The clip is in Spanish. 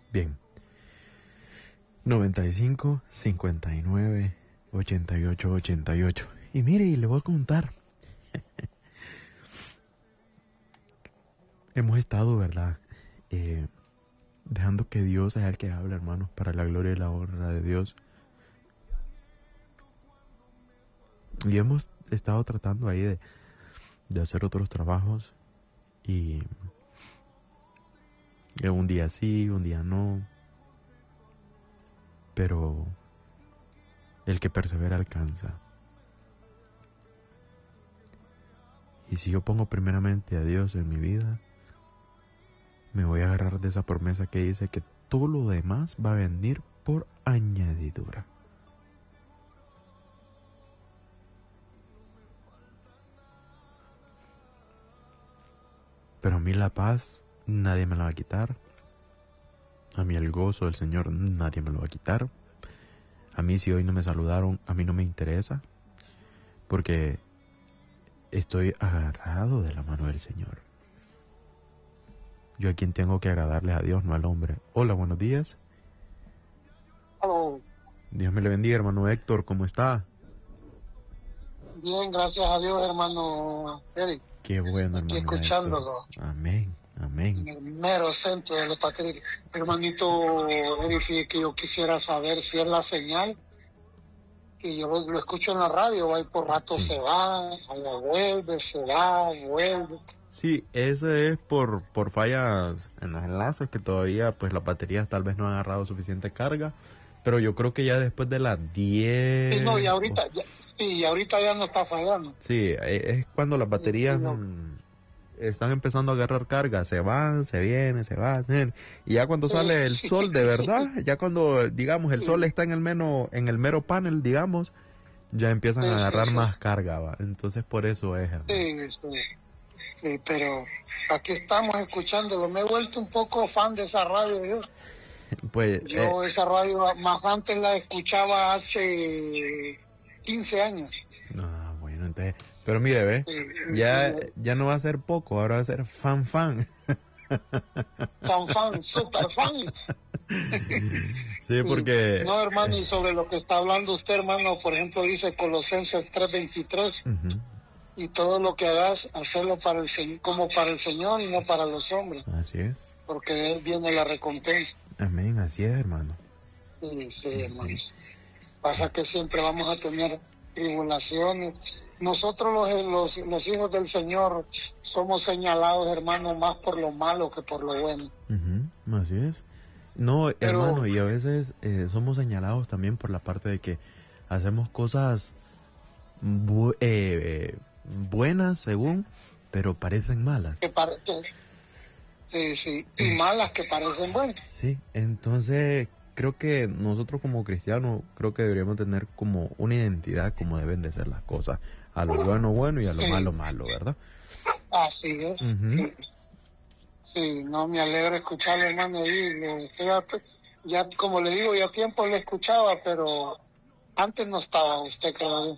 Bien. 95 59 88 88. Y mire, y le voy a contar. Hemos estado, ¿verdad? Dejando que Dios sea el que hable, hermanos, para la gloria y la honra de Dios. Y hemos estado tratando ahí de hacer otros trabajos. Y un día sí, un día no. Pero el que persevera alcanza. Y si yo pongo primeramente a Dios en mi vida, me voy a agarrar de esa promesa que dice que todo lo demás va a venir por añadidura. Pero a mí la paz nadie me la va a quitar. A mí el gozo del Señor nadie me lo va a quitar. A mí si hoy no me saludaron, a mí no me interesa. Porque estoy agarrado de la mano del Señor. Yo a quien tengo que agradarles a Dios, no al hombre. Hola, buenos días. Hello. Dios me le bendiga, hermano Héctor, ¿cómo está? Bien, gracias a Dios, hermano Eric. Qué bueno, Aquí hermano escuchándolo. Héctor. Amén, amén. En el mero centro de la patria. Hermanito Eric, fíjate que yo quisiera saber si es la señal, que yo lo escucho en la radio, ahí por rato Sí. se va, vuelve, se va, vuelve. Sí, eso es por fallas en los enlaces, que todavía pues la batería tal vez no ha agarrado suficiente carga, pero yo creo que ya después de las 10... Sí, no, y ahorita, ahorita ya no está fallando. Sí, es cuando las baterías están empezando a agarrar carga, se van, se vienen, se van, y ya cuando sale el sol de verdad, ya cuando digamos el sol está en el mero panel, digamos, ya empiezan a agarrar más carga, ¿va? Entonces por eso es, hermano. Sí, pero aquí estamos escuchándolo. Me he vuelto un poco fan de esa radio. Pues, yo esa radio más antes la escuchaba hace 15 años. Ah, bueno, entonces... Pero mire, ve, ya no va a ser poco, ahora va a ser fan. Fan, super fan. Sí, porque... No, hermano, y sobre lo que está hablando usted, hermano, por ejemplo, dice Colosenses 3:23, y todo lo que hagas, hacerlo para el Señor, como para el Señor y no para los hombres. Así es. Porque de Él viene la recompensa. Amén, así es, hermano. Sí, hermano. Pasa que siempre vamos a tener tribulaciones. Nosotros los hijos del Señor somos señalados, hermano, más por lo malo que por lo bueno. Así es. No, hermano, y a veces somos señalados también por la parte de que hacemos cosas buenas, según, pero parecen malas. Sí, y malas que parecen buenas. Sí, entonces creo que nosotros como cristianos, creo que deberíamos tener como una identidad como deben de ser las cosas. A lo bueno y a lo malo, ¿verdad? Así es. Sí, no, me alegra escucharlo, hermano. Ya, como le digo, ya tiempo le escuchaba, pero antes no estaba usted, claro.